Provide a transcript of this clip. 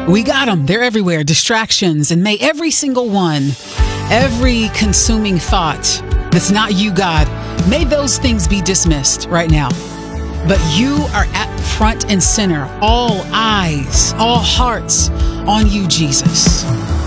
We got them. They're everywhere. Distractions. And may every single one, every consuming thought that's not you, God, may those things be dismissed right now. But you are at front and center. All eyes, all hearts on you, Jesus.